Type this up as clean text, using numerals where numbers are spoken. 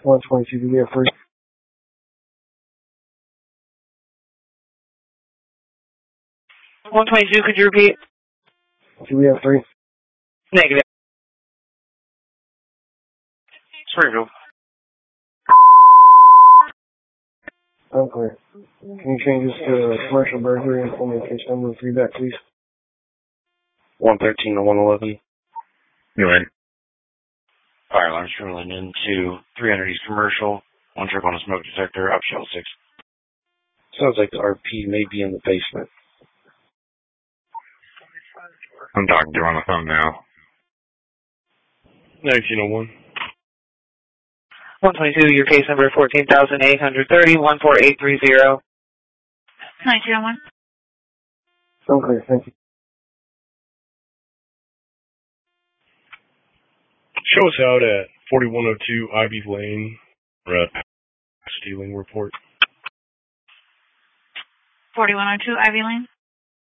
122, do we have 3? $122, could you repeat? Do we have 3? Negative. Springfield. Unclear. Can you change this to commercial burglary and pull me a case number 3 back, please? 113 to 111. You in? Fire alarms rolling into 300 East Commercial. One trip on a smoke detector, up shell 6. Sounds like the RP may be in the basement. I'm talking to her on the phone now. 1901. 122, your case number 14,830, 14830. 1901. Unclear, thank you. Show us out at 4102 Ivy Lane for a stealing report. 4102 Ivy Lane.